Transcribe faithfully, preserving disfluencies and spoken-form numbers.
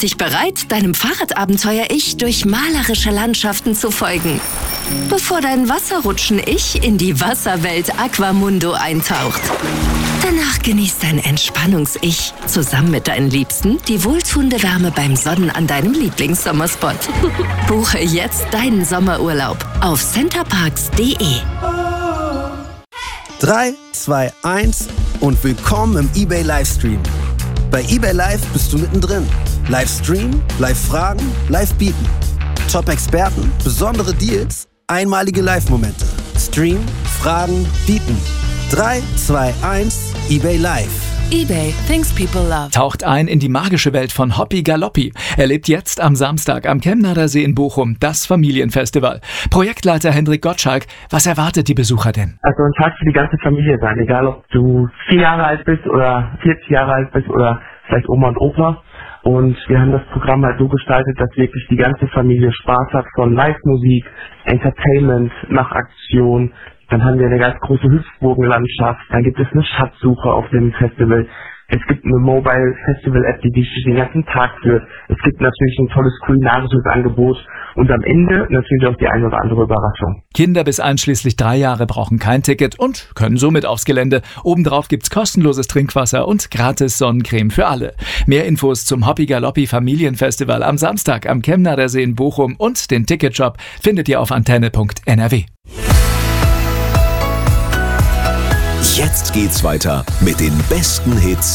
dich bereit, deinem Fahrradabenteuer-Ich durch malerische Landschaften zu folgen, bevor dein Wasserrutschen-Ich in die Wasserwelt Aquamundo eintaucht. Danach genießt dein Entspannungs-Ich zusammen mit deinen Liebsten die wohltuende Wärme beim Sonnen an deinem Lieblingssommerspot. Buche jetzt deinen Sommerurlaub auf centerparks punkt de. drei, zwei, eins und willkommen im eBay Livestream. Bei eBay Live bist du mittendrin. Live streamen, live fragen, live bieten. Top-Experten, besondere Deals, einmalige Live-Momente. Stream, fragen, bieten. drei, zwei, eins, eBay Live. eBay, things people love. Taucht ein in die magische Welt von Hoppi Galoppi. Erlebt jetzt am Samstag am Chemnader See in Bochum das Familienfestival. Projektleiter Hendrik Gottschalk, was erwartet die Besucher denn? Also ein Tag für die ganze Familie sein, egal ob du vier Jahre alt bist oder vierzig Jahre alt bist oder vielleicht Oma und Opa. Und wir haben das Programm halt so gestaltet, dass wirklich die ganze Familie Spaß hat, von Live-Musik, Entertainment nach Aktion. Dann haben wir eine ganz große Hüpfburgenlandschaft. Dann gibt es eine Schatzsuche auf dem Festival. Es gibt eine Mobile Festival App, die dich den ganzen Tag führt. Es gibt natürlich ein tolles kulinarisches Angebot. Und am Ende natürlich auch die eine oder andere Überraschung. Kinder bis einschließlich drei Jahre brauchen kein Ticket und können somit aufs Gelände. Obendrauf gibt's kostenloses Trinkwasser und gratis Sonnencreme für alle. Mehr Infos zum Hoppi Galoppi Familienfestival am Samstag am Chemnader See in Bochum und den Ticketshop findet ihr auf antenne punkt n r w. Jetzt geht's weiter mit den besten Hits